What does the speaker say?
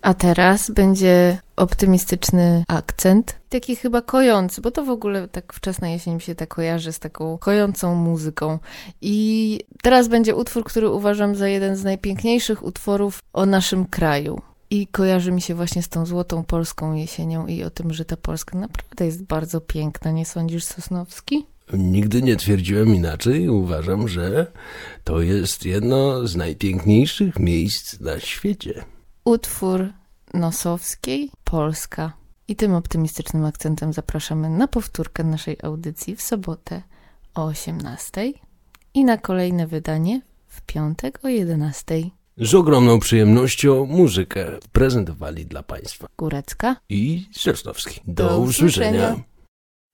A teraz będzie optymistyczny akcent, taki chyba kojący, bo to w ogóle tak wczesna jesień mi się tak kojarzy z taką kojącą muzyką. I teraz będzie utwór, który uważam za jeden z najpiękniejszych utworów o naszym kraju. I kojarzy mi się właśnie z tą złotą polską jesienią i o tym, że ta Polska naprawdę jest bardzo piękna. Nie sądzisz, Sosnowski? Nigdy nie twierdziłem inaczej. Uważam, że to jest jedno z najpiękniejszych miejsc na świecie. Utwór Nosowskiej, Polska. I tym optymistycznym akcentem zapraszamy na powtórkę naszej audycji w sobotę o 18:00 i na kolejne wydanie w piątek o 11:00. Z ogromną przyjemnością muzykę prezentowali dla Państwa Górecka i Sosnowski. Do usłyszenia.